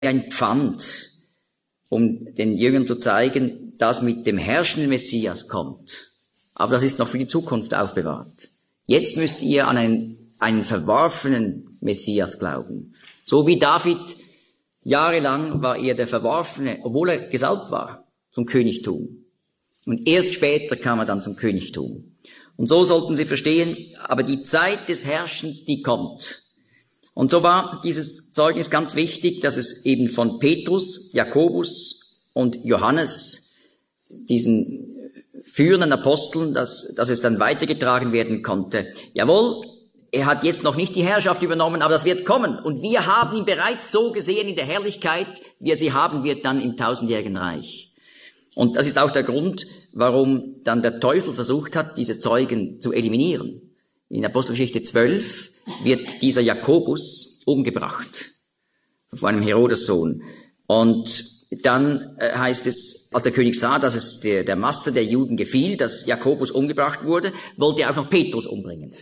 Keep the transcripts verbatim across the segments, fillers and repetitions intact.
ein Pfand, um den Jüngern zu zeigen, dass mit dem herrschenden Messias kommt. Aber das ist noch für die Zukunft aufbewahrt. Jetzt müsst ihr an einen, einen verworfenen Messias glauben. So wie David, jahrelang war er der Verworfene, obwohl er gesalbt war zum Königtum. Und erst später kam er dann zum Königtum. Und so sollten sie verstehen, aber die Zeit des Herrschens, die kommt. Und so war dieses Zeugnis ganz wichtig, dass es eben von Petrus, Jakobus und Johannes, diesen führenden Aposteln, dass, dass es dann weitergetragen werden konnte. Jawohl, er hat jetzt noch nicht die Herrschaft übernommen, aber das wird kommen. Und wir haben ihn bereits so gesehen in der Herrlichkeit, wie er sie haben wird dann im tausendjährigen Reich. Und das ist auch der Grund, warum dann der Teufel versucht hat, diese Zeugen zu eliminieren. In Apostelgeschichte zwölf wird dieser Jakobus umgebracht von einem Herodes-Sohn. Und dann äh, heißt es, als der König sah, dass es der, der Masse der Juden gefiel, dass Jakobus umgebracht wurde, wollte er auch noch Petrus umbringen.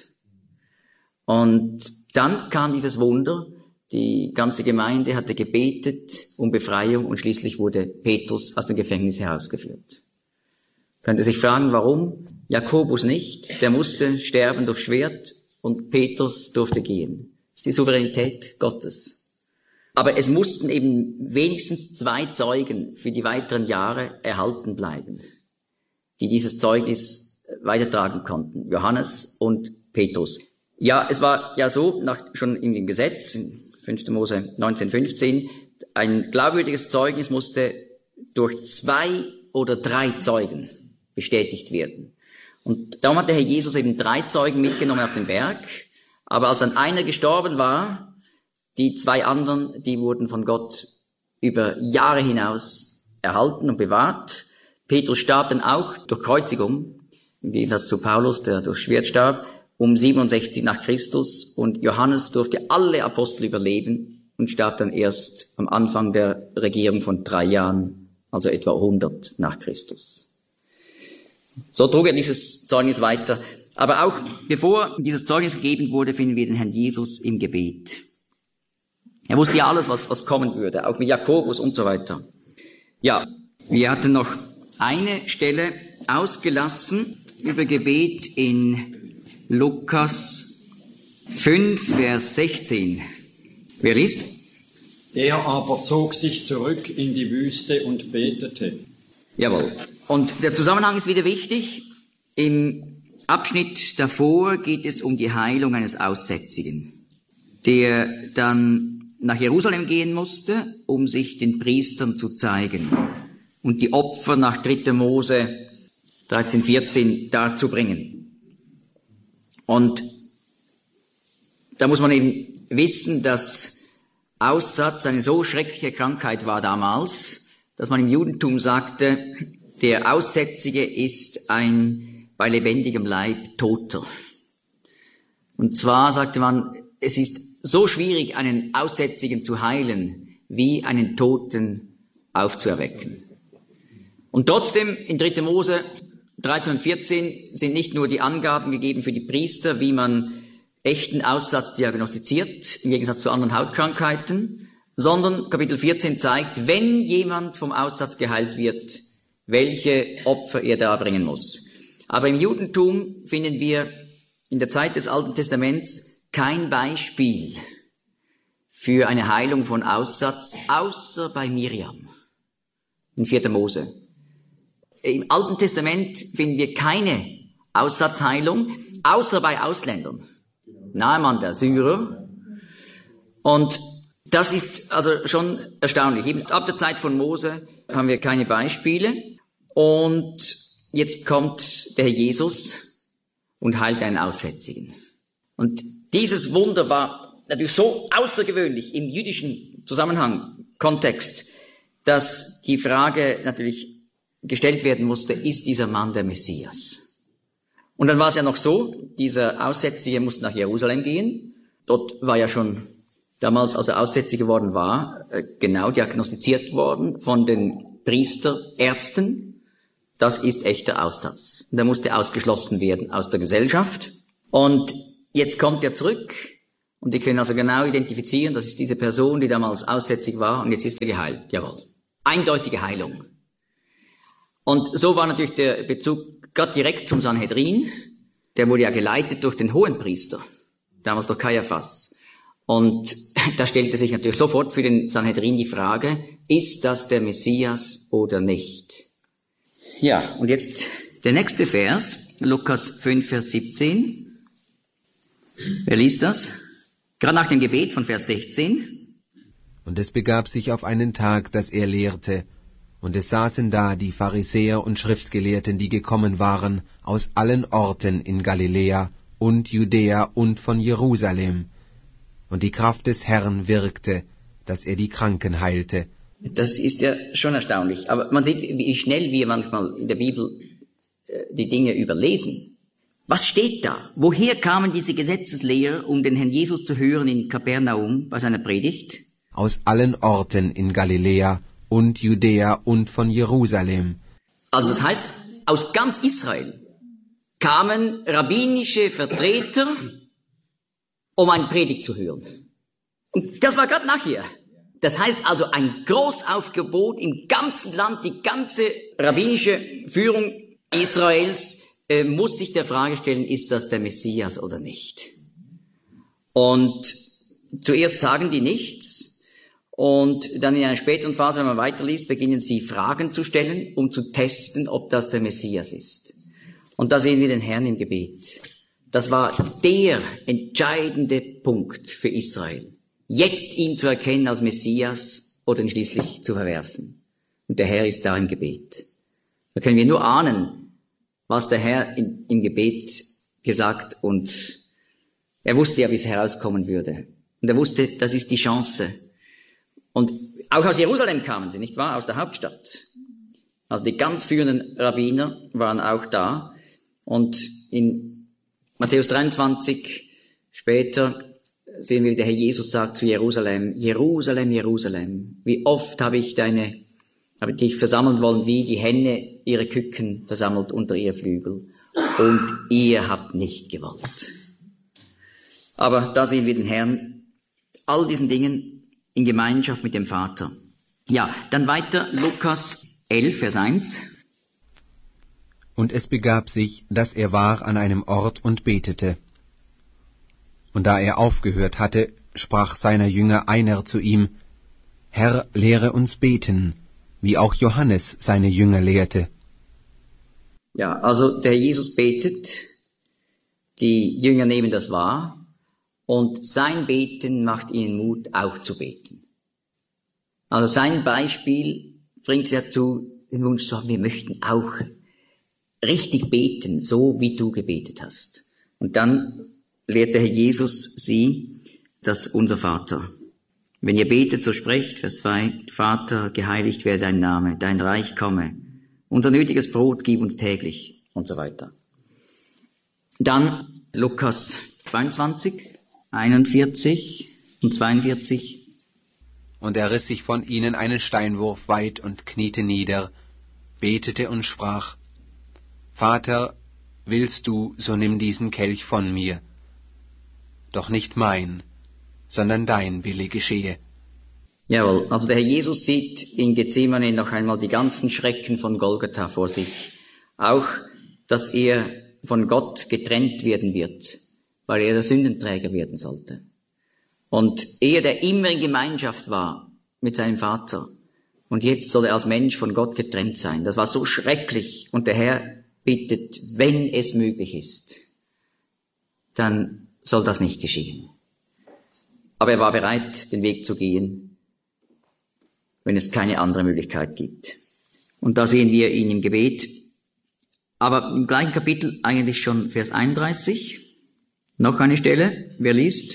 Und dann kam dieses Wunder, die ganze Gemeinde hatte gebetet um Befreiung und schließlich wurde Petrus aus dem Gefängnis herausgeführt. Könnt ihr sich fragen, warum? Jakobus nicht, der musste sterben durch Schwert und Petrus durfte gehen. Das ist die Souveränität Gottes. Aber es mussten eben wenigstens zwei Zeugen für die weiteren Jahre erhalten bleiben, die dieses Zeugnis weitertragen konnten, Johannes und Petrus. Ja, es war ja so, nach, schon in dem Gesetz, in fünfter Mose neunzehn fünfzehn, ein glaubwürdiges Zeugnis musste durch zwei oder drei Zeugen bestätigt werden. Und darum hat der Herr Jesus eben drei Zeugen mitgenommen auf den Berg, aber als dann einer gestorben war, die zwei anderen, die wurden von Gott über Jahre hinaus erhalten und bewahrt. Petrus starb dann auch durch Kreuzigung, im Gegensatz zu Paulus, der durch Schwert starb, um siebenundsechzig nach Christus, und Johannes durfte alle Apostel überleben und starb dann erst am Anfang der Regierung von drei Jahren, also etwa hundert nach Christus. So trug er dieses Zeugnis weiter. Aber auch bevor dieses Zeugnis gegeben wurde, finden wir den Herrn Jesus im Gebet. Er wusste ja alles, was, was kommen würde, auch mit Jakobus und so weiter. Ja, wir hatten noch eine Stelle ausgelassen über Gebet in Lukas fünf, Vers sechzehn. Wer liest? Er aber zog sich zurück in die Wüste und betete. Jawohl. Und der Zusammenhang ist wieder wichtig. Im Abschnitt davor geht es um die Heilung eines Aussätzigen, der dann nach Jerusalem gehen musste, um sich den Priestern zu zeigen und die Opfer nach dritter Mose dreizehn, vierzehn darzubringen. Und da muss man eben wissen, dass Aussatz eine so schreckliche Krankheit war damals, dass man im Judentum sagte, der Aussätzige ist ein bei lebendigem Leib Toter. Und zwar sagte man, es ist so schwierig, einen Aussätzigen zu heilen, wie einen Toten aufzuerwecken. Und trotzdem, in dritter Mose dreizehn und vierzehn sind nicht nur die Angaben gegeben für die Priester, wie man echten Aussatz diagnostiziert, im Gegensatz zu anderen Hautkrankheiten, sondern Kapitel vierzehn zeigt, wenn jemand vom Aussatz geheilt wird, welche Opfer er darbringen muss. Aber im Judentum finden wir in der Zeit des Alten Testaments kein Beispiel für eine Heilung von Aussatz, außer bei Miriam in vierter Mose. Im Alten Testament finden wir keine Aussatzheilung, außer bei Ausländern. Naaman der Syrer. Und das ist also schon erstaunlich. Eben ab der Zeit von Mose haben wir keine Beispiele. Und jetzt kommt der Herr Jesus und heilt einen Aussätzigen. Und dieses Wunder war natürlich so außergewöhnlich im jüdischen Zusammenhang, Kontext, dass die Frage natürlich gestellt werden musste, ist dieser Mann der Messias? Und dann war es ja noch so, dieser Aussätzige musste nach Jerusalem gehen. Dort war ja schon damals, als er Aussätzig geworden war, genau diagnostiziert worden von den Priesterärzten. Das ist echter Aussatz. Und er musste ausgeschlossen werden aus der Gesellschaft. Und jetzt kommt er zurück Und die können also genau identifizieren, das ist diese Person, die damals aussätzig war und jetzt ist er geheilt. Jawohl. Eindeutige Heilung. Und so war natürlich der Bezug gerade direkt zum Sanhedrin. Der wurde ja geleitet durch den Hohenpriester, damals durch Kaiaphas. Und da stellte sich natürlich sofort für den Sanhedrin die Frage, ist das der Messias oder nicht? Ja, und jetzt der nächste Vers, Lukas fünf, Vers siebzehn. Wer liest das? Gerade nach dem Gebet von Vers sechzehn. Und es begab sich auf einen Tag, dass er lehrte, und es saßen da die Pharisäer und Schriftgelehrten, die gekommen waren aus allen Orten in Galiläa und Judäa und von Jerusalem. Und die Kraft des Herrn wirkte, dass er die Kranken heilte. Das ist ja schon erstaunlich. Aber man sieht, wie schnell wir manchmal in der Bibel äh, die Dinge überlesen. Was steht da? Woher kamen diese Gesetzeslehrer, um den Herrn Jesus zu hören in Kapernaum bei seiner Predigt? Aus allen Orten in Galiläa und Judäa und von Jerusalem. Also das heißt, aus ganz Israel kamen rabbinische Vertreter, um eine Predigt zu hören. Und das war gerade nachher. Das heißt also ein Großaufgebot im ganzen Land, die ganze rabbinische Führung Israels äh, muss sich der Frage stellen, ist das der Messias oder nicht? Und zuerst sagen die nichts und dann in einer späteren Phase, wenn man weiterliest, beginnen sie Fragen zu stellen, um zu testen, ob das der Messias ist. Und da sehen wir den Herrn im Gebet. Das war der entscheidende Punkt für Israel. Jetzt ihn zu erkennen als Messias oder ihn schließlich zu verwerfen. Und der Herr ist da im Gebet. Da können wir nur ahnen, was der Herr in, im Gebet gesagt und er wusste ja, wie es herauskommen würde. Und er wusste, das ist die Chance. Und auch aus Jerusalem kamen sie, nicht wahr? Aus der Hauptstadt. Also die ganz führenden Rabbiner waren auch da. Und in Matthäus dreiundzwanzig später sehen wir, wie der Herr Jesus sagt zu Jerusalem, Jerusalem, Jerusalem, wie oft habe ich deine, habe ich dich versammeln wollen, wie die Henne ihre Küken versammelt unter ihr Flügel. Und ihr habt nicht gewollt. Aber da sehen wir den Herrn, all diesen Dingen in Gemeinschaft mit dem Vater. Ja, dann weiter, Lukas elf, Vers eins. Und es begab sich, dass er war an einem Ort und betete. Und da er aufgehört hatte, sprach seiner Jünger einer zu ihm, Herr, lehre uns beten, wie auch Johannes seine Jünger lehrte. Ja, also der Jesus betet, die Jünger nehmen das wahr, und sein Beten macht ihnen Mut, auch zu beten. Also sein Beispiel bringt sie dazu, den Wunsch zu haben, wir möchten auch richtig beten, so wie du gebetet hast. Und dann lehrt der Herr Jesus sie, dass unser Vater. Wenn ihr betet, so sprecht, Vers zwei, Vater, geheiligt werde dein Name, dein Reich komme, unser nötiges Brot gib uns täglich und so weiter. Dann Lukas zweiundzwanzig, einundvierzig und zweiundvierzig. Und er riss sich von ihnen einen Steinwurf weit und kniete nieder, betete und sprach, Vater, willst du, so nimm diesen Kelch von mir. Doch nicht mein, sondern dein Wille geschehe. Jawohl, also der Herr Jesus sieht in Gethsemane noch einmal die ganzen Schrecken von Golgatha vor sich. Auch, dass er von Gott getrennt werden wird, weil er der Sündenträger werden sollte. Und er, der immer in Gemeinschaft war mit seinem Vater, und jetzt soll er als Mensch von Gott getrennt sein. Das war so schrecklich. Und der Herr bittet, wenn es möglich ist, dann soll das nicht geschehen. Aber er war bereit, den Weg zu gehen, wenn es keine andere Möglichkeit gibt. Und da sehen wir ihn im Gebet. Aber im gleichen Kapitel eigentlich schon Vers einunddreißig. Noch eine Stelle. Wer liest?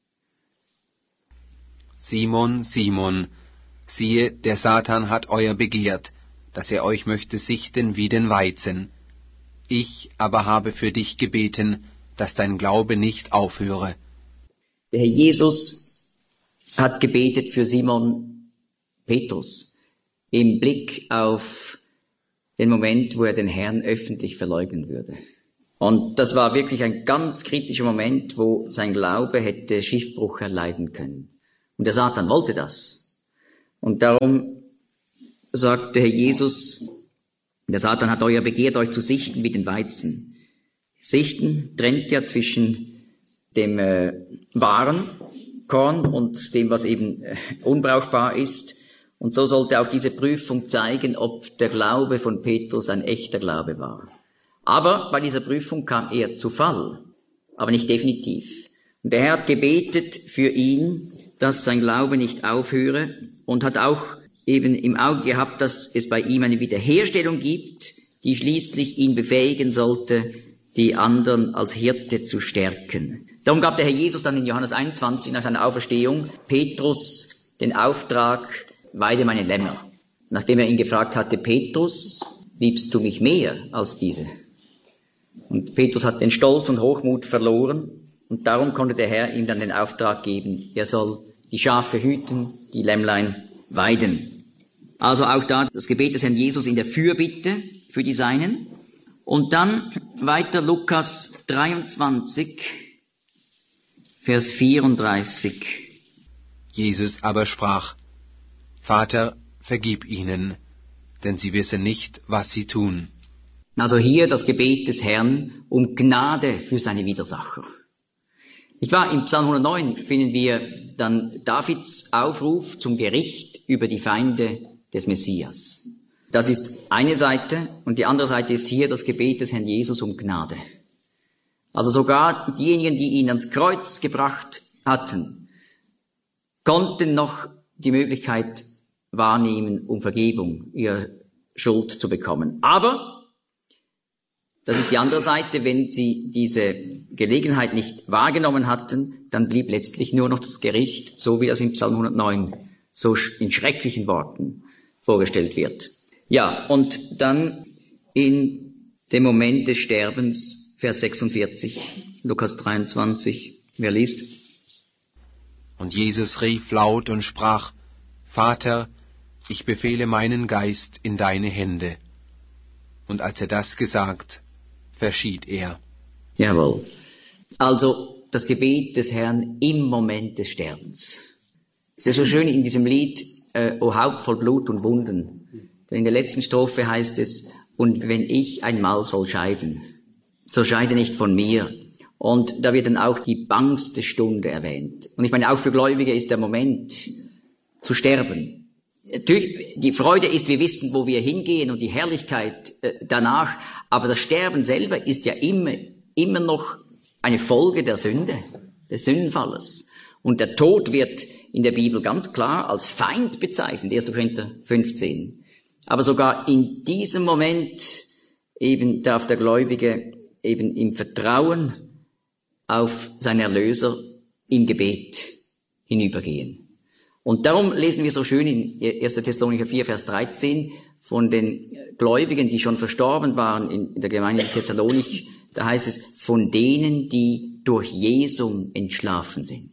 Simon, Simon, siehe, der Satan hat euer begehrt, dass er euch möchte sichten wie den Weizen. Ich aber habe für dich gebeten, dass dein Glaube nicht aufhöre. Der Herr Jesus hat gebetet für Simon Petrus im Blick auf den Moment, wo er den Herrn öffentlich verleugnen würde. Und das war wirklich ein ganz kritischer Moment, wo sein Glaube hätte Schiffbruch erleiden können. Und der Satan wollte das. Und darum sagte Herr Jesus, der Satan hat euer Begehrt, euch zu sichten wie den Weizen. Sichten trennt ja zwischen dem äh, wahren Korn und dem, was eben äh, unbrauchbar ist. Und so sollte auch diese Prüfung zeigen, ob der Glaube von Petrus ein echter Glaube war. Aber bei dieser Prüfung kam er zu Fall, aber nicht definitiv. Und der Herr hat gebetet für ihn, dass sein Glaube nicht aufhöre und hat auch eben im Auge gehabt, dass es bei ihm eine Wiederherstellung gibt, die schließlich ihn befähigen sollte, die anderen als Hirte zu stärken. Darum gab der Herr Jesus dann in Johannes einundzwanzig nach seiner Auferstehung Petrus den Auftrag, weide meine Lämmer. Nachdem er ihn gefragt hatte, Petrus, liebst du mich mehr als diese? Und Petrus hat den Stolz und Hochmut verloren und darum konnte der Herr ihm dann den Auftrag geben, er soll die Schafe hüten, die Lämmlein weiden. Also auch da das Gebet des Herrn Jesus in der Fürbitte für die Seinen. Und dann weiter Lukas dreiundzwanzig, Vers vierunddreißig. Jesus aber sprach, Vater, vergib ihnen, denn sie wissen nicht, was sie tun. Also hier das Gebet des Herrn um Gnade für seine Widersacher. Nicht wahr? Im Psalm hundertneun finden wir dann Davids Aufruf zum Gericht über die Feinde des Messias. Das ist eine Seite und die andere Seite ist hier das Gebet des Herrn Jesus um Gnade. Also sogar diejenigen, die ihn ans Kreuz gebracht hatten, konnten noch die Möglichkeit wahrnehmen, um Vergebung ihrer Schuld zu bekommen. Aber das ist die andere Seite, wenn sie diese Gelegenheit nicht wahrgenommen hatten, dann blieb letztlich nur noch das Gericht, so wie das im Psalm hundertneun so in schrecklichen Worten vorgestellt wird. Ja, und dann in dem Moment des Sterbens, Vers sechsundvierzig, Lukas dreiundzwanzig, wer liest? Und Jesus rief laut und sprach, Vater, ich befehle meinen Geist in deine Hände. Und als er das gesagt, verschied er. Jawohl. Also das Gebet des Herrn im Moment des Sterbens. Es ist ja so schön in diesem Lied, äh, O Haupt voll Blut und Wunden. Denn in der letzten Strophe heißt es, und wenn ich einmal soll scheiden, so scheide nicht von mir. Und da wird dann auch die bangste Stunde erwähnt. Und ich meine, auch für Gläubige ist der Moment zu sterben. Natürlich, die Freude ist, wir wissen, wo wir hingehen und die Herrlichkeit äh, danach. Aber das Sterben selber ist ja immer, immer noch eine Folge der Sünde, des Sündenfalles. Und der Tod wird in der Bibel ganz klar als Feind bezeichnet, erster Korinther fünfzehn. Aber sogar in diesem Moment eben darf der Gläubige eben im Vertrauen auf seinen Erlöser im Gebet hinübergehen. Und darum lesen wir so schön in erster Thessalonicher vier, Vers dreizehn von den Gläubigen, die schon verstorben waren in der Gemeinde Thessalonik. Da heißt es, von denen, die durch Jesum entschlafen sind.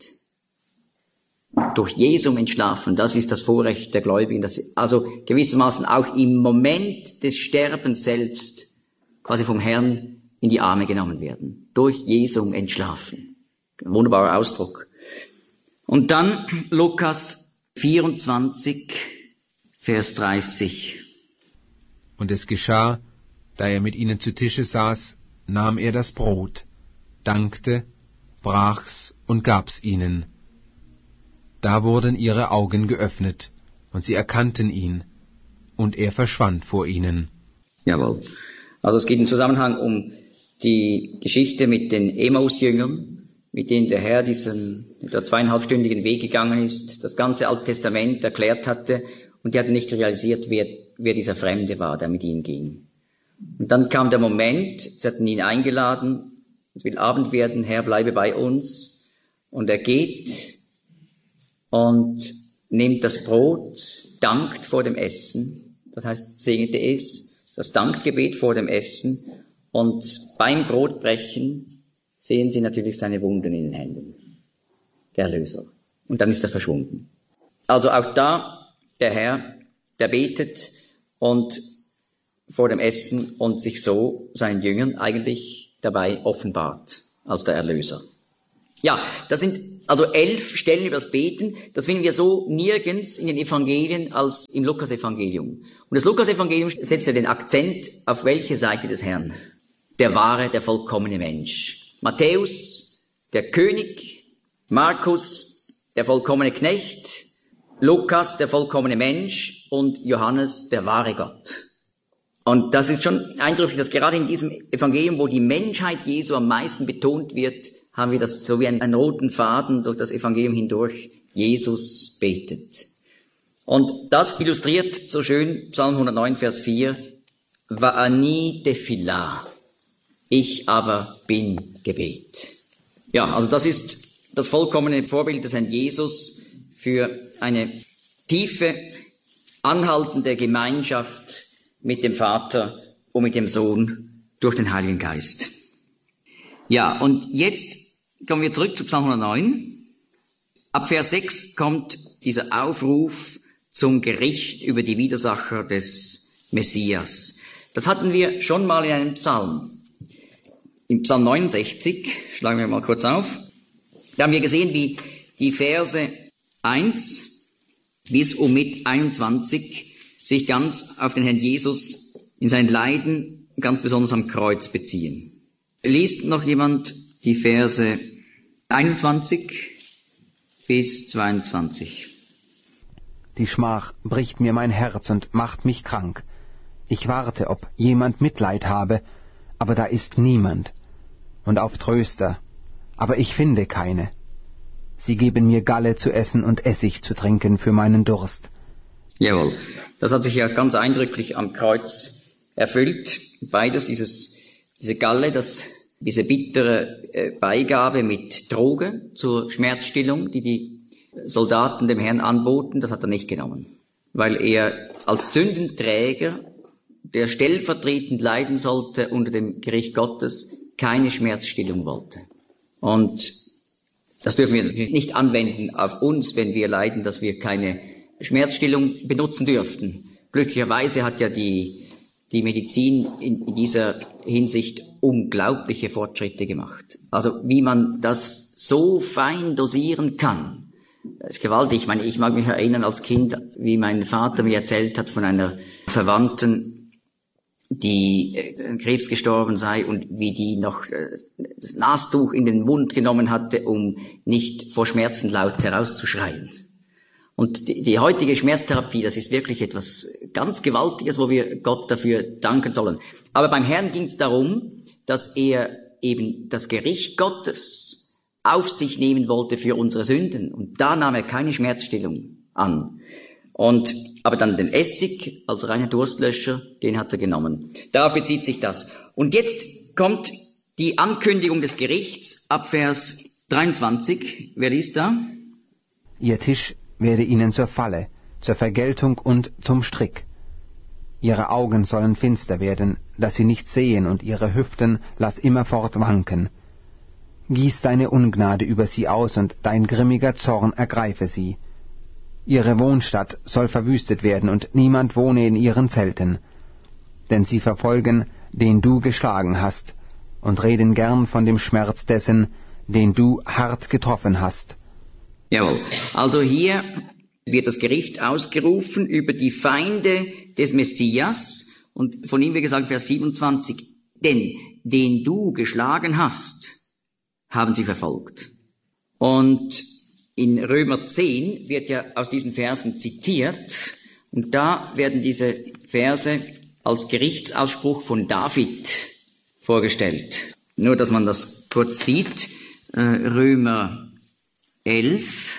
Durch Jesum entschlafen, das ist das Vorrecht der Gläubigen, dass sie also gewissermaßen auch im Moment des Sterbens selbst quasi vom Herrn in die Arme genommen werden. Durch Jesum entschlafen. Ein wunderbarer Ausdruck. Und dann Lukas vierundzwanzig, Vers dreißig. Und es geschah, da er mit ihnen zu Tische saß, nahm er das Brot, dankte, brach's und gab's ihnen. Da wurden ihre Augen geöffnet, und sie erkannten ihn, und er verschwand vor ihnen. Jawohl. Also es geht im Zusammenhang um die Geschichte mit den Emmaus-Jüngern, mit denen der Herr diesen etwa zweieinhalbstündigen Weg gegangen ist, das ganze Alte Testament erklärt hatte, und die hatten nicht realisiert, wer, wer dieser Fremde war, der mit ihnen ging. Und dann kam der Moment, sie hatten ihn eingeladen, es will Abend werden, Herr, bleibe bei uns. Und er geht und nimmt das Brot, dankt vor dem Essen, das heißt, segnete es, das Dankgebet vor dem Essen, und beim Brotbrechen sehen sie natürlich seine Wunden in den Händen, der Erlöser. Und dann ist er verschwunden. Also auch da der Herr, der betet und vor dem Essen und sich so seinen Jüngern eigentlich dabei offenbart als der Erlöser. Ja, das sind also elf Stellen über das Beten. Das finden wir so nirgends in den Evangelien als im Lukas-Evangelium. Und das Lukas-Evangelium setzt ja den Akzent auf welche Seite des Herrn? Der wahre, der vollkommene Mensch. Matthäus, der König. Markus, der vollkommene Knecht. Lukas, der vollkommene Mensch. Und Johannes, der wahre Gott. Und das ist schon eindrücklich, dass gerade in diesem Evangelium, wo die Menschheit Jesu am meisten betont wird, haben wir das so wie einen, einen roten Faden durch das Evangelium hindurch. Jesus betet. Und das illustriert so schön Psalm hundertneun, Vers vier. Va'ani tefillah. Ich aber bin Gebet. Ja, also das ist das vollkommene Vorbild des Herrn Jesus für eine tiefe, anhaltende Gemeinschaft mit dem Vater und mit dem Sohn durch den Heiligen Geist. Ja, und jetzt kommen wir zurück zu Psalm hundertneun. Ab Vers sechs kommt dieser Aufruf zum Gericht über die Widersacher des Messias. Das hatten wir schon mal in einem Psalm. Im Psalm neunundsechzig, schlagen wir mal kurz auf, da haben wir gesehen, wie die Verse eins bis um mit einundzwanzig sich ganz auf den Herrn Jesus in sein Leiden, ganz besonders am Kreuz beziehen. Liest noch jemand die Verse einundzwanzig bis zweiundzwanzig? Die Schmach bricht mir mein Herz und macht mich krank. Ich warte, ob jemand Mitleid habe, aber da ist niemand. Und auf Tröster, aber ich finde keine. Sie geben mir Galle zu essen und Essig zu trinken für meinen Durst. Jawohl, das hat sich ja ganz eindrücklich am Kreuz erfüllt. Beides, dieses, diese Galle, das, diese bittere äh, Beigabe mit Droge zur Schmerzstillung, die die Soldaten dem Herrn anboten, das hat er nicht genommen. Weil er als Sündenträger, der stellvertretend leiden sollte unter dem Gericht Gottes, keine Schmerzstillung wollte. Und das dürfen wir nicht anwenden auf uns, wenn wir leiden, dass wir keine Schmerzstillung benutzen dürften. Glücklicherweise hat ja die, die Medizin in dieser Hinsicht unglaubliche Fortschritte gemacht. Also wie man das so fein dosieren kann, das ist gewaltig. Ich meine, ich mag mich erinnern als Kind, wie mein Vater mir erzählt hat von einer Verwandten, die an Krebs gestorben sei und wie die noch das Nastuch in den Mund genommen hatte, um nicht vor Schmerzen laut herauszuschreien. Und die, die heutige Schmerztherapie, das ist wirklich etwas ganz Gewaltiges, wo wir Gott dafür danken sollen. Aber beim Herrn ging es darum, dass er eben das Gericht Gottes auf sich nehmen wollte für unsere Sünden. Und da nahm er keine Schmerzstillung an. Und aber dann den Essig als reiner Durstlöscher, den hat er genommen. Darauf bezieht sich das. Und jetzt kommt die Ankündigung des Gerichts ab Vers dreiundzwanzig. Wer liest da? Ihr Tisch werde ihnen zur Falle, zur Vergeltung und zum Strick. Ihre Augen sollen finster werden, dass sie nicht sehen, und ihre Hüften lass immerfort wanken. Gieß deine Ungnade über sie aus, und dein grimmiger Zorn ergreife sie. Ihre Wohnstadt soll verwüstet werden, und niemand wohne in ihren Zelten. Denn sie verfolgen, den du geschlagen hast, und reden gern von dem Schmerz dessen, den du hart getroffen hast. Jawohl. Also hier wird das Gericht ausgerufen über die Feinde des Messias, und von ihm wird gesagt, Vers siebenundzwanzig, denn den du geschlagen hast, haben sie verfolgt. Und in Römer zehn wird ja aus diesen Versen zitiert, und da werden diese Verse als Gerichtsausspruch von David vorgestellt. Nur, dass man das kurz sieht, äh, Römer elf,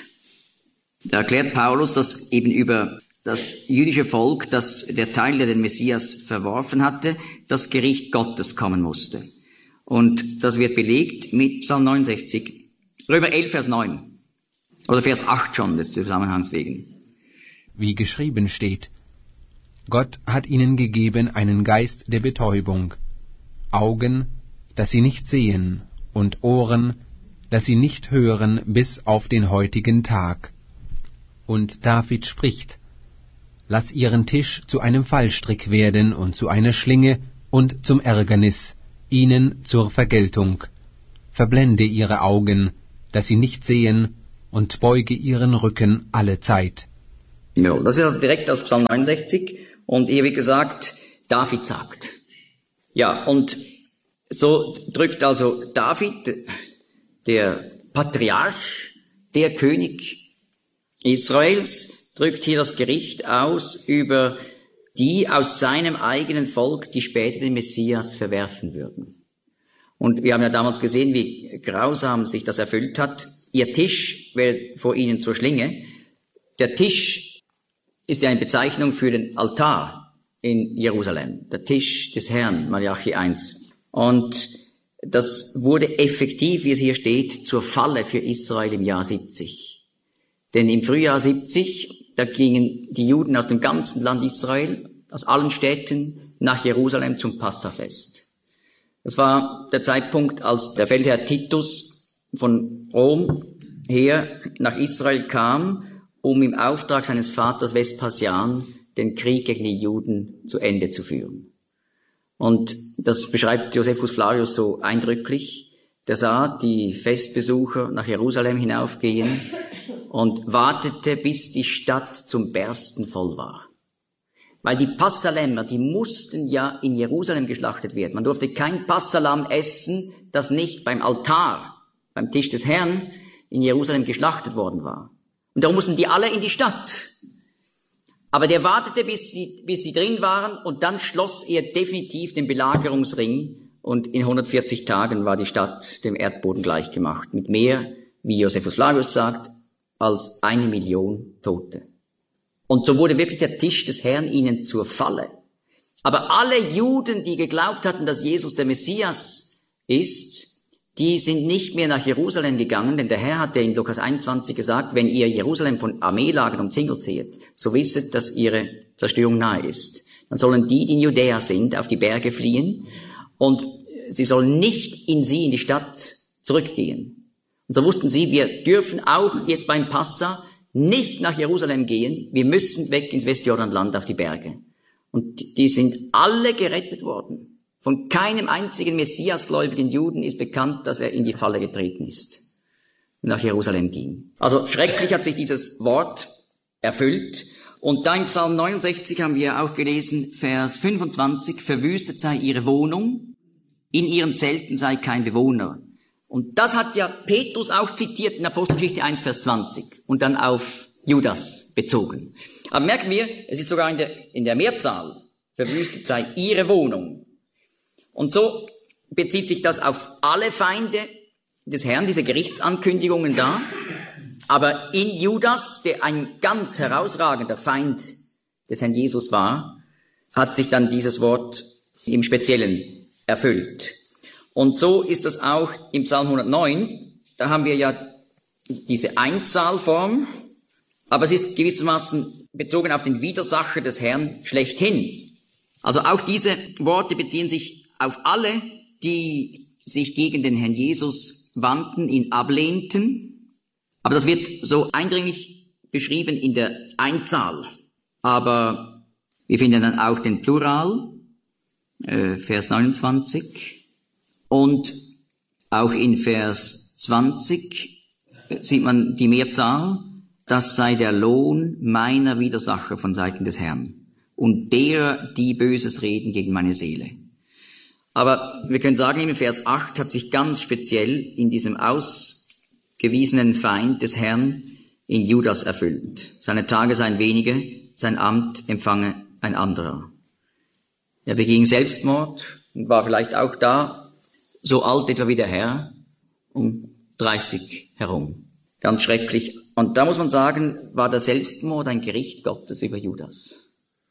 da erklärt Paulus, dass eben über das jüdische Volk, das der Teil, der den Messias verworfen hatte, das Gericht Gottes kommen musste. Und das wird belegt mit Psalm neunundsechzig, Römer elf, Vers neun. Oder Vers acht schon, des Zusammenhangs wegen. Wie geschrieben steht, Gott hat ihnen gegeben einen Geist der Betäubung, Augen, dass sie nicht sehen, und Ohren, dass sie nicht hören, bis auf den heutigen Tag. Und David spricht, lass ihren Tisch zu einem Fallstrick werden und zu einer Schlinge und zum Ärgernis, ihnen zur Vergeltung. Verblende ihre Augen, dass sie nicht sehen, und beuge ihren Rücken alle Zeit. Ja, das ist also direkt aus Psalm neunundsechzig und hier wird gesagt, David sagt. Ja, und so drückt also David, der Patriarch, der König Israels, drückt hier das Gericht aus über die aus seinem eigenen Volk, die später den Messias verwerfen würden. Und wir haben ja damals gesehen, wie grausam sich das erfüllt hat. Ihr Tisch wird vor ihnen zur Schlinge. Der Tisch ist ja eine Bezeichnung für den Altar in Jerusalem. Der Tisch des Herrn, Malachi eins. Und das wurde effektiv, wie es hier steht, zur Falle für Israel im Jahr siebzig. Denn im Frühjahr siebzig, da gingen die Juden aus dem ganzen Land Israel, aus allen Städten, nach Jerusalem zum Passafest. Das war der Zeitpunkt, als der Feldherr Titus von Rom her nach Israel kam, um im Auftrag seines Vaters Vespasian den Krieg gegen die Juden zu Ende zu führen. Und das beschreibt Josephus Flavius so eindrücklich. Der sah die Festbesucher nach Jerusalem hinaufgehen und wartete, bis die Stadt zum Bersten voll war. Weil die Passalämmer, die mussten ja in Jerusalem geschlachtet werden. Man durfte kein Passalam essen, das nicht beim Altar, beim Tisch des Herrn in Jerusalem geschlachtet worden war. Und darum mussten die alle in die Stadt. Aber der wartete, bis sie, bis sie drin waren, und dann schloss er definitiv den Belagerungsring, und in hundertvierzig Tagen war die Stadt dem Erdboden gleichgemacht, mit mehr, wie Josephus Flavius sagt, als eine Million Tote. Und so wurde wirklich der Tisch des Herrn ihnen zur Falle. Aber alle Juden, die geglaubt hatten, dass Jesus der Messias ist, die sind nicht mehr nach Jerusalem gegangen, denn der Herr hat ja in Lukas einundzwanzig gesagt, wenn ihr Jerusalem von Armeelagern umzingelt seht, so wisset, dass ihre Zerstörung nahe ist. Dann sollen die, die in Judäa sind, auf die Berge fliehen, und sie sollen nicht in sie, in die Stadt, zurückgehen. Und so wussten sie, wir dürfen auch jetzt beim Passa nicht nach Jerusalem gehen, wir müssen weg ins Westjordanland auf die Berge. Und die sind alle gerettet worden. Von keinem einzigen messiasgläubigen Juden ist bekannt, dass er in die Falle getreten ist und nach Jerusalem ging. Also schrecklich hat sich dieses Wort erfüllt. Und da im Psalm neunundsechzig haben wir auch gelesen, Vers fünfundzwanzig, verwüstet sei ihre Wohnung, in ihren Zelten sei kein Bewohner. Und das hat ja Petrus auch zitiert in Apostelgeschichte eins, Vers zwanzig und dann auf Judas bezogen. Aber merken wir, es ist sogar in der, in der Mehrzahl, verwüstet sei ihre Wohnung. Und so bezieht sich das auf alle Feinde des Herrn, diese Gerichtsankündigungen da. Aber in Judas, der ein ganz herausragender Feind des Herrn Jesus war, hat sich dann dieses Wort im Speziellen erfüllt. Und so ist das auch im Psalm hundertneun. Da haben wir ja diese Einzahlform, aber es ist gewissermaßen bezogen auf den Widersacher des Herrn schlechthin. Also auch diese Worte beziehen sich auf alle, die sich gegen den Herrn Jesus wandten, ihn ablehnten. Aber das wird so eindringlich beschrieben in der Einzahl. Aber wir finden dann auch den Plural, äh, Vers neunundzwanzig. Und auch in Vers zwanzig sieht man die Mehrzahl, das sei der Lohn meiner Widersacher von Seiten des Herrn und derer, die Böses reden gegen meine Seele. Aber wir können sagen, im Vers acht hat sich ganz speziell in diesem ausgewiesenen Feind des Herrn in Judas erfüllt. Seine Tage seien wenige, sein Amt empfange ein anderer. Er beging Selbstmord und war vielleicht auch da, so alt etwa wie der Herr, um dreißig herum. Ganz schrecklich. Und da muss man sagen, war der Selbstmord ein Gericht Gottes über Judas.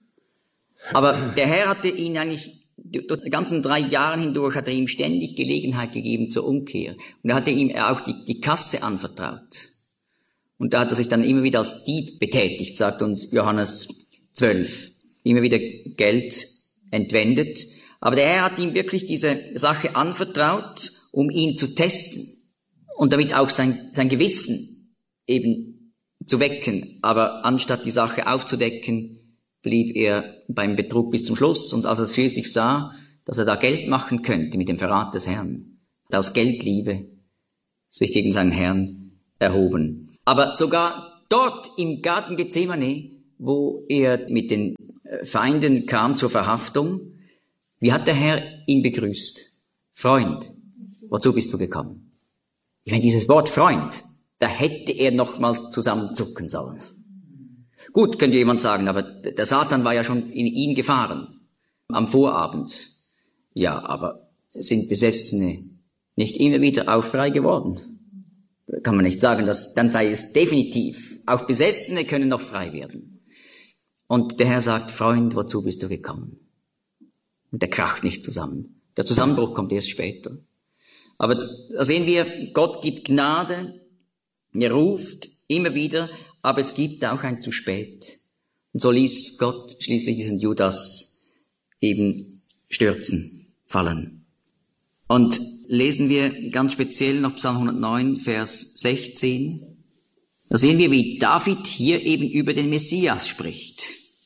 Aber der Herr hatte ihn eigentlich, durch die ganzen drei Jahre hindurch, hat er ihm ständig Gelegenheit gegeben zur Umkehr. Und er hatte ihm auch die, die Kasse anvertraut. Und da hat er sich dann immer wieder als Dieb betätigt, sagt uns Johannes zwölf. Immer wieder Geld entwendet. Aber der Herr hat ihm wirklich diese Sache anvertraut, um ihn zu testen und damit auch sein, sein Gewissen eben zu wecken. Aber anstatt die Sache aufzudecken, blieb er beim Betrug bis zum Schluss. Und als er es schließlich sah, dass er da Geld machen könnte mit dem Verrat des Herrn. Aus Geldliebe sich gegen seinen Herrn erhoben. Aber sogar dort im Garten Gethsemane, wo er mit den Feinden kam zur Verhaftung, wie hat der Herr ihn begrüßt? Freund, wozu bist du gekommen? Ich meine, dieses Wort Freund, da hätte er nochmals zusammenzucken sollen. Gut, könnte jemand sagen, aber der Satan war ja schon in ihn gefahren am Vorabend. Ja, aber sind Besessene nicht immer wieder auch frei geworden? Da kann man nicht sagen, dass, dann sei es definitiv. Auch Besessene können noch frei werden. Und der Herr sagt, Freund, wozu bist du gekommen? Und der kracht nicht zusammen. Der Zusammenbruch kommt erst später. Aber da sehen wir, Gott gibt Gnade, er ruft immer wieder, aber es gibt auch ein zu spät. Und so ließ Gott schließlich diesen Judas eben stürzen, fallen. Und lesen wir ganz speziell noch Psalm hundertneun, Vers sechzehn. Da sehen wir, wie David hier eben über den Messias spricht.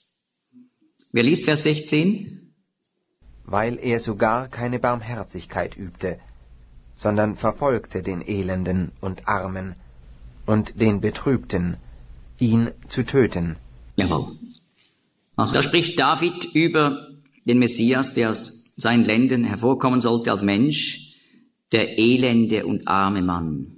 Wer liest Vers sechzehn? Weil er sogar keine Barmherzigkeit übte, sondern verfolgte den Elenden und Armen und den Betrübten, ihn zu töten. Jawohl. Also da spricht David über den Messias, der aus seinen Ländern hervorkommen sollte als Mensch, der elende und arme Mann,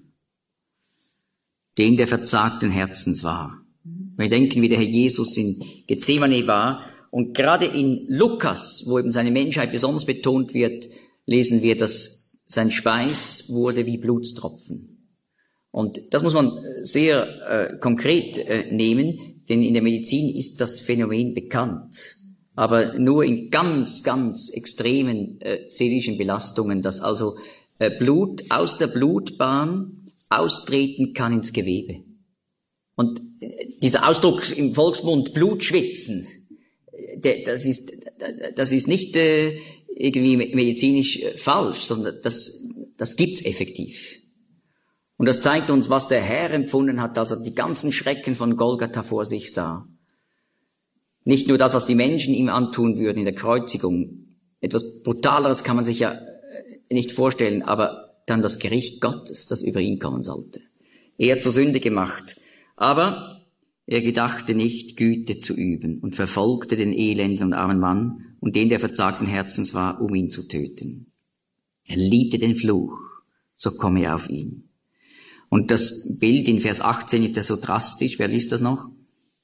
den der verzagten Herzens war. Wir denken, wie der Herr Jesus in Gethsemane war, und gerade in Lukas, wo eben seine Menschheit besonders betont wird, lesen wir, dass sein Schweiß wurde wie Blutstropfen. Und das muss man sehr äh, konkret äh, nehmen, denn in der Medizin ist das Phänomen bekannt. Aber nur in ganz, ganz extremen äh, seelischen Belastungen, dass also äh, Blut aus der Blutbahn austreten kann ins Gewebe. Und äh, dieser Ausdruck im Volksmund Blutschwitzen, äh, das ist, das ist nicht äh, irgendwie medizinisch äh, falsch, sondern das, das gibt's effektiv. Und das zeigt uns, was der Herr empfunden hat, als er die ganzen Schrecken von Golgatha vor sich sah. Nicht nur das, was die Menschen ihm antun würden in der Kreuzigung. Etwas Brutaleres kann man sich ja nicht vorstellen, aber dann das Gericht Gottes, das über ihn kommen sollte. Er zur Sünde gemacht. Aber er gedachte nicht, Güte zu üben und verfolgte den elenden und armen Mann und den, der verzagten Herzens war, um ihn zu töten. Er liebte den Fluch, so komme er auf ihn. Und das Bild in Vers achtzehn ist ja so drastisch. Wer liest das noch?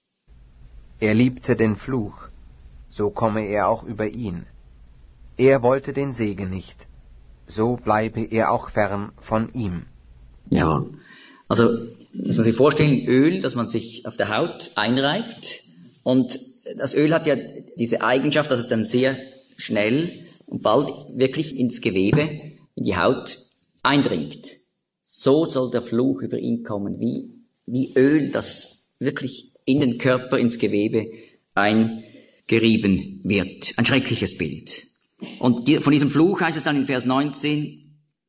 Er liebte den Fluch, so komme er auch über ihn. Er wollte den Segen nicht, so bleibe er auch fern von ihm. Jawohl. Also, muss man sich vorstellen, Öl, das man sich auf der Haut einreibt. Und das Öl hat ja diese Eigenschaft, dass es dann sehr schnell und bald wirklich ins Gewebe, in die Haut eindringt. So soll der Fluch über ihn kommen, wie, wie Öl, das wirklich in den Körper, ins Gewebe eingerieben wird. Ein schreckliches Bild. Und die, von diesem Fluch heißt es dann in Vers neunzehn,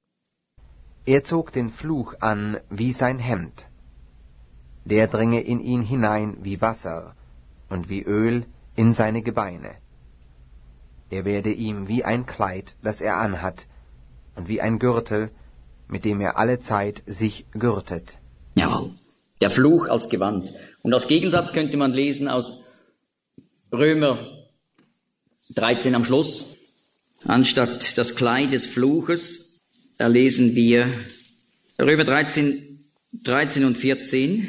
er zog den Fluch an wie sein Hemd. Der dringe in ihn hinein wie Wasser und wie Öl in seine Gebeine. Er werde ihm wie ein Kleid, das er anhat, und wie ein Gürtel, mit dem er alle Zeit sich gürtet. Jawohl, der Fluch als Gewand. Und als Gegensatz könnte man lesen aus Römer dreizehn am Schluss, anstatt das Kleid des Fluches, da lesen wir Römer dreizehn, dreizehn und vierzehn.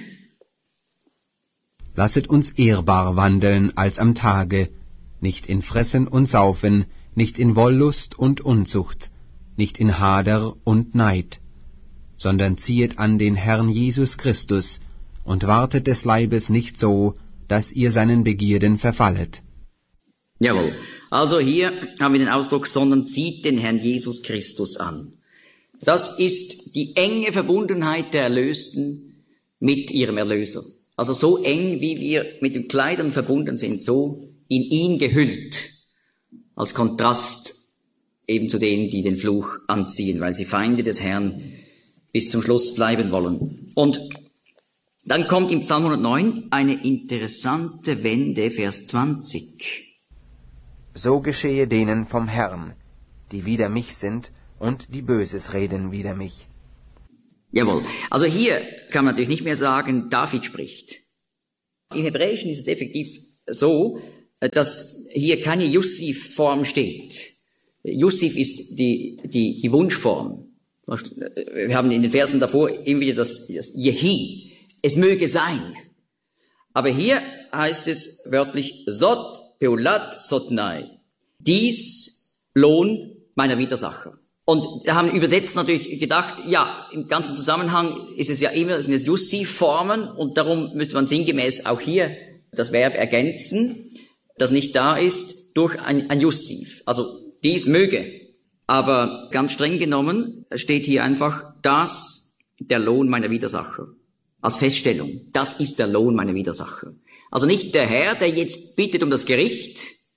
Lasset uns ehrbar wandeln als am Tage, nicht in Fressen und Saufen, nicht in Wollust und Unzucht, nicht in Hader und Neid, sondern ziehet an den Herrn Jesus Christus und wartet des Leibes nicht so, dass ihr seinen Begierden verfallet. Jawohl. Also hier haben wir den Ausdruck, sondern zieht den Herrn Jesus Christus an. Das ist die enge Verbundenheit der Erlösten mit ihrem Erlöser. Also so eng, wie wir mit den Kleidern verbunden sind, so in ihn gehüllt, als Kontrast eben zu denen, die den Fluch anziehen, weil sie Feinde des Herrn bis zum Schluss bleiben wollen. Und dann kommt im Psalm hundertneun eine interessante Wende, Vers zwanzig. So geschehe denen vom Herrn, die wider mich sind und die Böses reden wider mich. Jawohl. Also hier kann man natürlich nicht mehr sagen, David spricht. Im Hebräischen ist es effektiv so, dass hier keine Jussiv-Form steht. Jussiv ist die, die, die Wunschform. Wir haben in den Versen davor immer wieder das, das Jehi. Es möge sein. Aber hier heißt es wörtlich Sot, Peulat, Sotnai. Dies Lohn meiner Widersacher. Und da haben Übersetzer natürlich gedacht, ja, im ganzen Zusammenhang ist es ja immer, es sind jetzt Jussiv-Formen und darum müsste man sinngemäß auch hier das Verb ergänzen, das nicht da ist, durch ein, ein Jussiv. Also dies möge. Aber ganz streng genommen steht hier einfach, das der Lohn meiner Widersacher. Als Feststellung, das ist der Lohn meiner Widersacher. Also nicht der Herr, der jetzt bittet um das Gericht.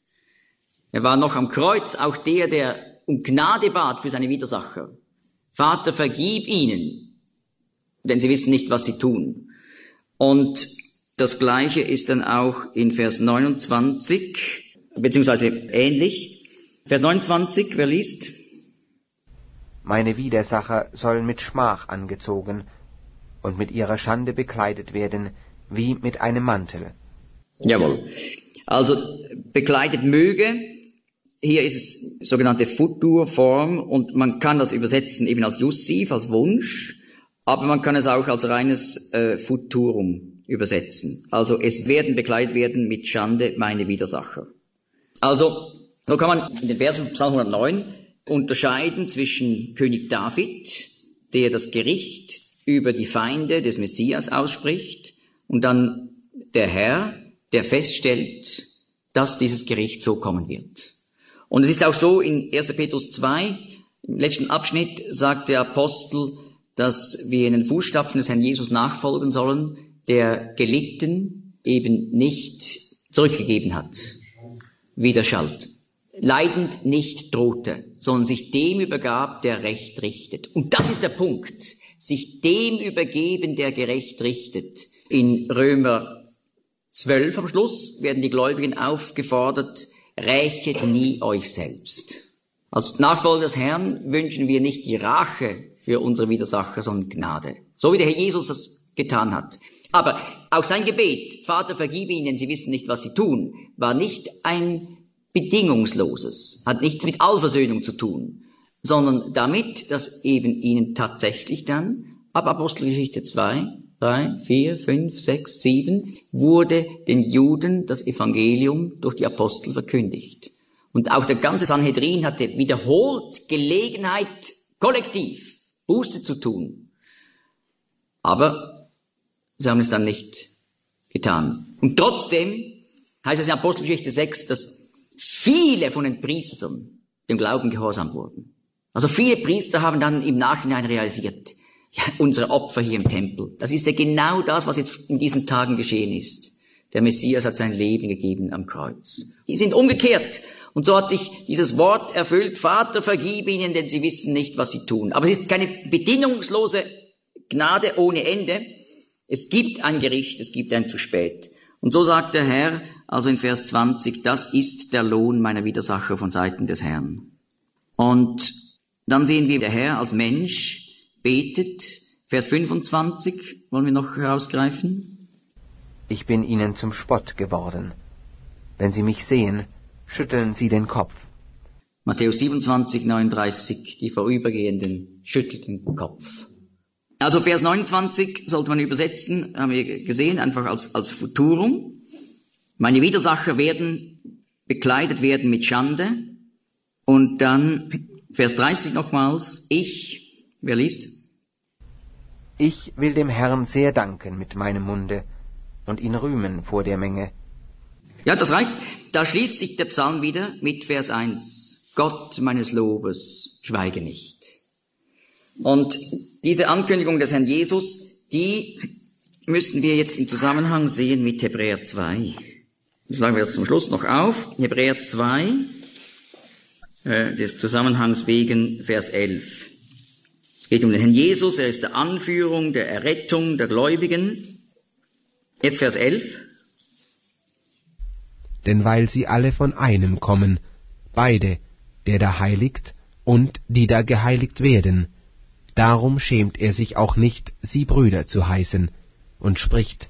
Er war noch am Kreuz, auch der, der um Gnade bat für seine Widersacher. Vater, vergib ihnen, denn sie wissen nicht, was sie tun. Und das Gleiche ist dann auch in Vers neunundzwanzig, beziehungsweise ähnlich. Vers neunundzwanzig, wer liest? Meine Widersacher sollen mit Schmach angezogen und mit ihrer Schande bekleidet werden, wie mit einem Mantel. Jawohl. Also bekleidet möge, hier ist es sogenannte Futurform und man kann das übersetzen eben als Jussiv, als Wunsch, aber man kann es auch als reines äh, Futurum übersetzen. Also es werden bekleidet werden mit Schande meine Widersacher. Also so kann man in den Versen Psalm hundertneun unterscheiden zwischen König David, der das Gericht über die Feinde des Messias ausspricht, und dann der Herr, der feststellt, dass dieses Gericht so kommen wird. Und es ist auch so, in erster Petrus zwei, im letzten Abschnitt, sagt der Apostel, dass wir in den Fußstapfen des Herrn Jesus nachfolgen sollen, der gelitten eben nicht zurückgegeben hat, widerschallt. Leidend nicht drohte, sondern sich dem übergab, der Recht richtet. Und das ist der Punkt. Sich dem übergeben, der gerecht richtet. In Römer zwölf am Schluss werden die Gläubigen aufgefordert, rächet nie euch selbst. Als Nachfolger des Herrn wünschen wir nicht die Rache für unsere Widersacher, sondern Gnade. So wie der Herr Jesus das getan hat. Aber auch sein Gebet, Vater, vergib ihnen, denn sie wissen nicht, was sie tun, war nicht ein bedingungsloses, hat nichts mit Allversöhnung zu tun, sondern damit, dass eben ihnen tatsächlich dann, ab Apostelgeschichte zwei, drei, vier, fünf, sechs, sieben, wurde den Juden das Evangelium durch die Apostel verkündigt. Und auch der ganze Sanhedrin hatte wiederholt Gelegenheit, kollektiv Buße zu tun. Aber sie haben es dann nicht getan. Und trotzdem heißt es in Apostelgeschichte sechs, dass viele von den Priestern dem Glauben gehorsam wurden. Also viele Priester haben dann im Nachhinein realisiert, ja, unsere Opfer hier im Tempel, das ist ja genau das, was jetzt in diesen Tagen geschehen ist. Der Messias hat sein Leben gegeben am Kreuz. Die sind umgekehrt. Und so hat sich dieses Wort erfüllt, Vater, vergib ihnen, denn sie wissen nicht, was sie tun. Aber es ist keine bedingungslose Gnade ohne Ende. Es gibt ein Gericht, es gibt ein zu spät. Und so sagt der Herr, also in Vers zwanzig, das ist der Lohn meiner Widersacher von Seiten des Herrn. Und dann sehen wir, der Herr als Mensch betet. Vers fünfundzwanzig wollen wir noch herausgreifen. Ich bin ihnen zum Spott geworden. Wenn sie mich sehen, schütteln sie den Kopf. Matthäus siebenundzwanzig, neununddreißig, die Vorübergehenden schüttelten den Kopf. Also Vers neunundzwanzig sollte man übersetzen, haben wir gesehen, einfach als, als Futurum. Meine Widersacher werden bekleidet werden mit Schande. Und dann Vers dreißig nochmals, ich, wer liest? Ich will dem Herrn sehr danken mit meinem Munde und ihn rühmen vor der Menge. Ja, das reicht. Da schließt sich der Psalm wieder mit Vers eins. Gott meines Lobes, schweige nicht. Und diese Ankündigung des Herrn Jesus, die müssen wir jetzt im Zusammenhang sehen mit Hebräer zwei. Das schlagen wir jetzt zum Schluss noch auf. Hebräer zwei, äh, des Zusammenhangs wegen Vers elf. Es geht um den Herrn Jesus, er ist der Anführung, der Errettung der Gläubigen. Jetzt Vers elf. Denn weil sie alle von einem kommen, beide, der da heiligt und die da geheiligt werden. Darum schämt er sich auch nicht, sie Brüder zu heißen, und spricht: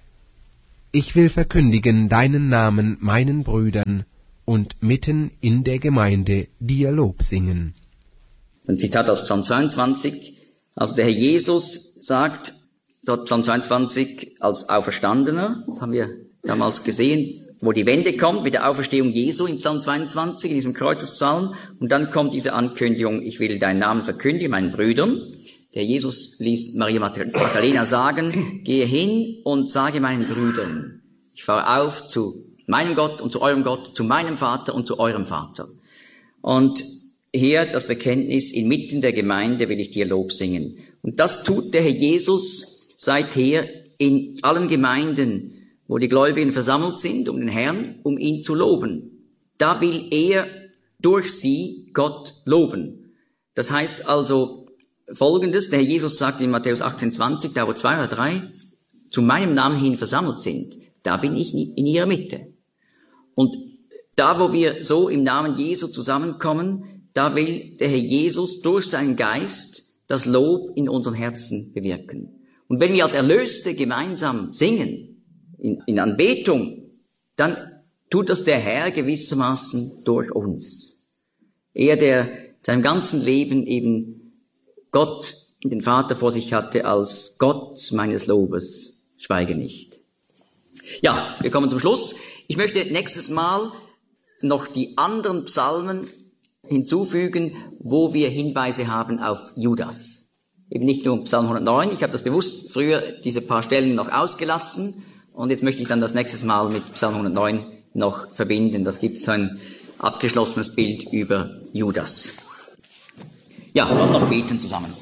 Ich will verkündigen deinen Namen meinen Brüdern und mitten in der Gemeinde dir Lob singen. Ein Zitat aus Psalm zweiundzwanzig. Also der Herr Jesus sagt, dort Psalm zweiundzwanzig, als Auferstandener, das haben wir damals gesehen, wo die Wende kommt mit der Auferstehung Jesu in Psalm zweiundzwanzig, in diesem Kreuzespsalm, und dann kommt diese Ankündigung: Ich will deinen Namen verkündigen, meinen Brüdern. Der Jesus ließ Maria Magdalena sagen: Gehe hin und sage meinen Brüdern, ich fahre auf zu meinem Gott und zu eurem Gott, zu meinem Vater und zu eurem Vater. Und hier das Bekenntnis: Inmitten der Gemeinde will ich dir Lob singen. Und das tut der Herr Jesus seither in allen Gemeinden, wo die Gläubigen versammelt sind, um den Herrn, um ihn zu loben. Da will er durch sie Gott loben. Das heißt also Folgendes: Der Herr Jesus sagt in Matthäus achtzehn zwanzig, da wo zwei oder drei zu meinem Namen hin versammelt sind, da bin ich in ihrer Mitte. Und da, wo wir so im Namen Jesu zusammenkommen, da will der Herr Jesus durch seinen Geist das Lob in unseren Herzen bewirken. Und wenn wir als Erlöste gemeinsam singen, in, in Anbetung, dann tut das der Herr gewissermaßen durch uns. Er, der seinem ganzen Leben eben Gott, den Vater vor sich hatte, als Gott meines Lobes, schweige nicht. Ja, wir kommen zum Schluss. Ich möchte nächstes Mal noch die anderen Psalmen hinzufügen, wo wir Hinweise haben auf Judas. Eben nicht nur Psalm hundertneun, ich habe das bewusst früher diese paar Stellen noch ausgelassen, und jetzt möchte ich dann das nächste Mal mit Psalm hundertneun noch verbinden. Das gibt so ein abgeschlossenes Bild über Judas. Ja, und noch beten zusammen.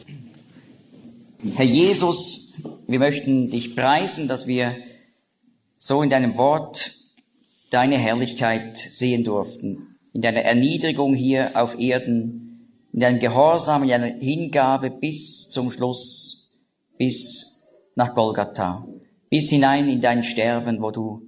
Herr Jesus, wir möchten dich preisen, dass wir so in deinem Wort deine Herrlichkeit sehen durften, in deiner Erniedrigung hier auf Erden, in deinem Gehorsam, in deiner Hingabe bis zum Schluss, bis nach Golgatha, bis hinein in dein Sterben, wo du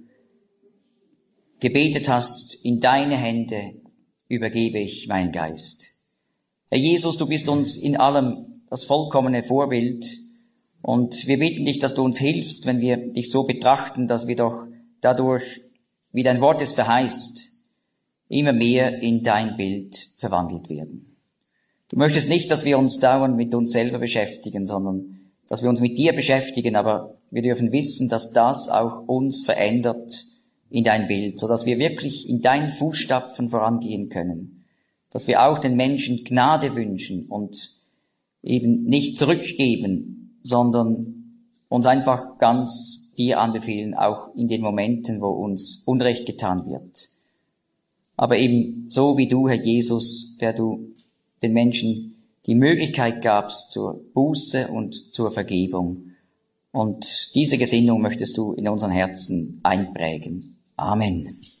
gebetet hast: In deine Hände übergebe ich meinen Geist. Herr Jesus, du bist uns in allem das vollkommene Vorbild, und wir bitten dich, dass du uns hilfst, wenn wir dich so betrachten, dass wir doch dadurch, wie dein Wort es verheißt, immer mehr in dein Bild verwandelt werden. Du möchtest nicht, dass wir uns dauernd mit uns selber beschäftigen, sondern dass wir uns mit dir beschäftigen, aber wir dürfen wissen, dass das auch uns verändert in dein Bild, sodass wir wirklich in deinen Fußstapfen vorangehen können, dass wir auch den Menschen Gnade wünschen und eben nicht zurückgeben, sondern uns einfach ganz dir anbefehlen, auch in den Momenten, wo uns Unrecht getan wird. Aber eben so wie du, Herr Jesus, der du den Menschen die Möglichkeit gabst zur Buße und zur Vergebung. Und diese Gesinnung möchtest du in unseren Herzen einprägen. Amen.